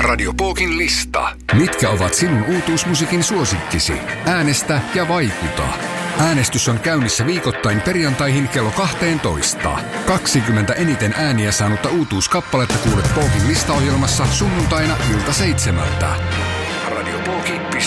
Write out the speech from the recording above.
Radio Pookin lista. Mitkä ovat sinun uutuusmusiikin suosikkisi? Äänestä ja vaikuta. Äänestys on käynnissä viikoittain perjantaihin kello 12. 20 eniten ääniä saanutta uutuuskappaletta kuulet Pookin listaohjelmassa sunnuntaina ilta 7.